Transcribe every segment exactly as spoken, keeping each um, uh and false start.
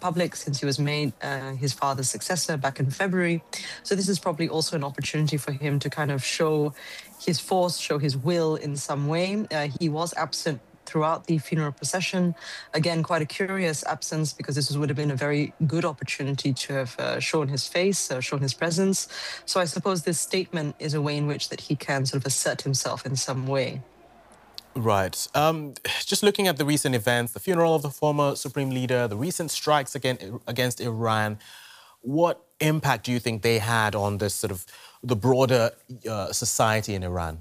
public since he was made uh, his father's successor back in February. So this is probably also an opportunity for him to kind of show his force, show his will in some way. Uh, he was absent throughout the funeral procession. Again, quite a curious absence because this would have been a very good opportunity to have uh, shown his face, uh, shown his presence. So I suppose this statement is a way in which that he can sort of assert himself in some way. Right. Um, just looking at the recent events, the funeral of the former supreme leader, the recent strikes against, against Iran, what impact do you think they had on this sort of the broader uh, society in Iran?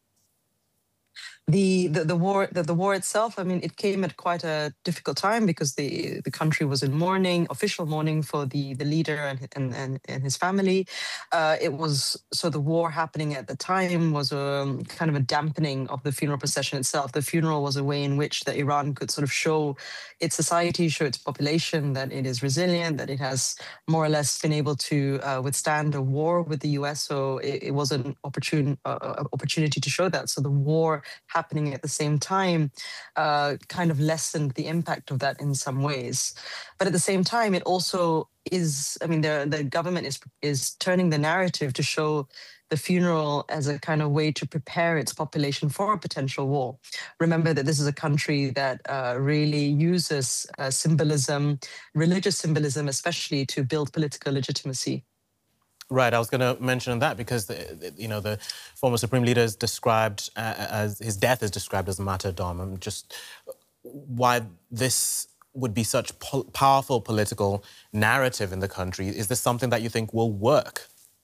The, the the war the, the war itself, I mean, it came at quite a difficult time because the the country was in mourning, official mourning for the the leader and and and, and his family. Uh, it was so the war happening at the time was a kind of a dampening of the funeral procession itself. The funeral was a way in which that Iran could sort of show its society, show its population that it is resilient, that it has more or less been able to uh, withstand a war with the U S. So it, it was an opportune uh, opportunity to show that. So the war happening at the same time uh, kind of lessened the impact of that in some ways. But at the same time, it also is, I mean, the, the government is, is turning the narrative to show the funeral as a kind of way to prepare its population for a potential war. Remember that this is a country that uh, really uses uh, symbolism, religious symbolism, especially to build political legitimacy. Right, I was going to mention that because, the, the, you know, the former supreme leader is described uh, as, his death is described as a martyrdom. And just why this would be such po powerful political narrative in the country. Is this something that you think will work?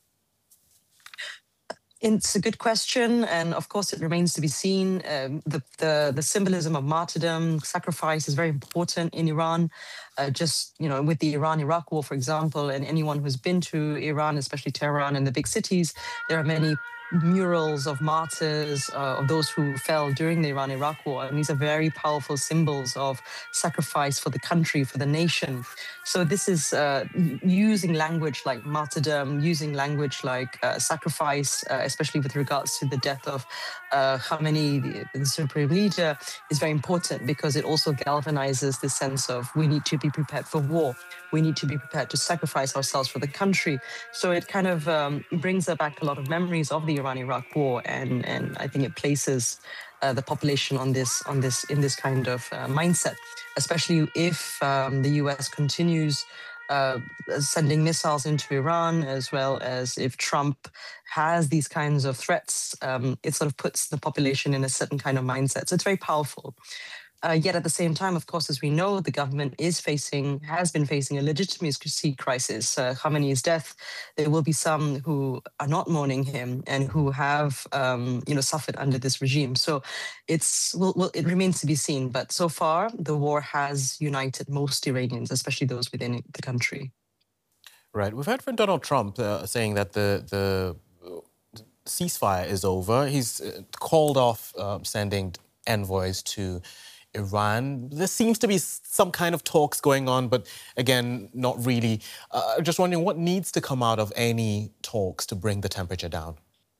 It's a good question, and of course it remains to be seen. Um, the, the the symbolism of martyrdom, sacrifice is very important in Iran. Uh, just, you know, with the Iran-Iraq war, for example, and anyone who's been to Iran, especially Tehran and the big cities, there are many murals of martyrs, uh, of those who fell during the Iran-Iraq war. And these are very powerful symbols of sacrifice for the country, for the nation. So this is uh, using language like martyrdom, using language like uh, sacrifice, uh, especially with regards to the death of uh, Khamenei, the, the supreme leader, is very important because it also galvanizes the sense of we need to be prepared for war. We need to be prepared to sacrifice ourselves for the country. So it kind of um, brings back a lot of memories of the Iran-Iraq war, and and I think it places uh, the population on this on this in this kind of uh, mindset, especially if um, the U S continues uh, sending missiles into Iran, as well as if Trump has these kinds of threats. Um, it sort of puts the population in a certain kind of mindset. So it's very powerful. Uh, yet at the same time, of course, as we know, the government is facing, has been facing a legitimacy crisis. Uh, Khamenei's death, there will be some who are not mourning him and who have, um, you know, suffered under this regime. So it's, well, well, it remains to be seen. But so far, the war has united most Iranians, especially those within the country. Right. We've heard from Donald Trump uh, saying that the the ceasefire is over. He's uh, called off uh, sending envoys to Iran. There seems to be some kind of talks going on, but again, not really. Uh, just wondering what needs to come out of any talks to bring the temperature down?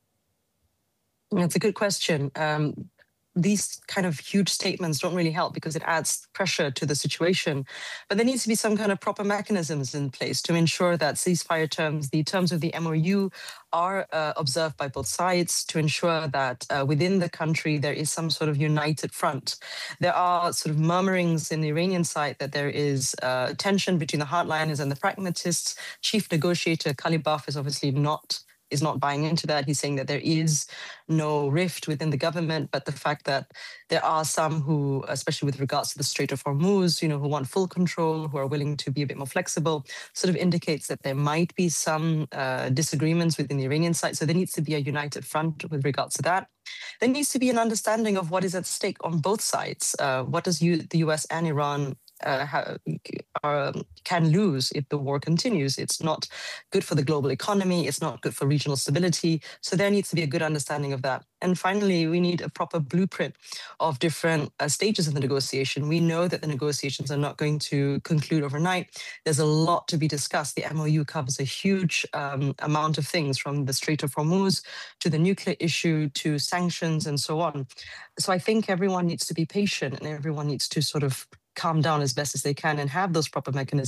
That's a good question. Um, these kind of huge statements don't really help because it adds pressure to the situation. But there needs to be some kind of proper mechanisms in place to ensure that ceasefire terms, the terms of the M O U, are uh, observed by both sides, to ensure that uh, within the country there is some sort of united front. There are sort of murmurings in the Iranian side that there is uh, tension between the hardliners and the pragmatists. Chief negotiator Kalibaf is obviously not is not buying into that. He's saying that there is no rift within the government, but the fact that there are some who, especially with regards to the Strait of Hormuz, you know, who want full control, who are willing to be a bit more flexible, sort of indicates that there might be some uh, disagreements within the Iranian side. So there needs to be a united front with regards to that. There needs to be an understanding of what is at stake on both sides. Uh, what does you, the U S and Iran Uh, uh, can lose if the war continues? It's not good for the global economy. It's not good for regional stability. So there needs to be a good understanding of that. And finally, we need a proper blueprint of different uh, stages of the negotiation. We know that the negotiations are not going to conclude overnight. There's a lot to be discussed. The M O U covers a huge um, amount of things, from the Strait of Hormuz to the nuclear issue to sanctions and so on. So I think everyone needs to be patient and everyone needs to sort of calm down as best as they can and have those proper mechanisms